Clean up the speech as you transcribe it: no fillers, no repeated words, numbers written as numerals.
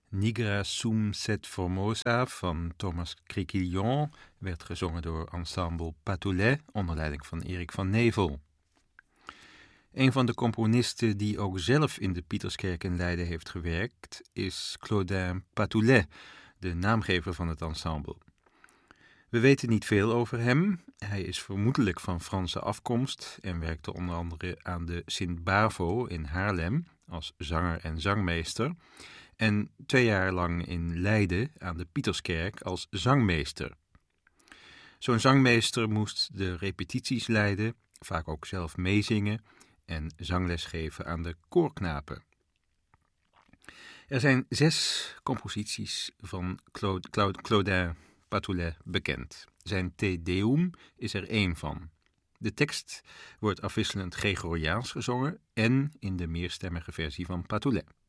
Nigra sum set formosa van Thomas Criquillon werd gezongen door ensemble Patoulet onder leiding van Erik van Nevel. Een van de componisten die ook zelf in de Pieterskerk in Leiden heeft gewerkt is Claudin Patoulet, de naamgever van het ensemble. We weten niet veel over hem. Hij is vermoedelijk van Franse afkomst en werkte onder andere aan de Sint-Bavo in Haarlem als zanger en zangmeester en 2 jaar lang in Leiden aan de Pieterskerk als zangmeester. Zo'n zangmeester moest de repetities leiden, vaak ook zelf meezingen en zangles geven aan de koorknapen. Er zijn 6 composities van Claudin Patoulet bekend. Zijn Te Deum is er 1 van. De tekst wordt afwisselend Gregoriaans gezongen en in de meerstemmige versie van Patoulet.